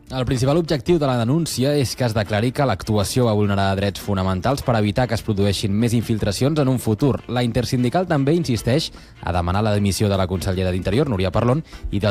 El principal objectiu de la denúncia és que es declari que l'actuació va vulnerar drets fonamentals per evitar que es produeixin més infiltracions en un futur. La intersindical també insisteix a demanar la dimissió de la consellera d'Interior, Núria Parlon, i del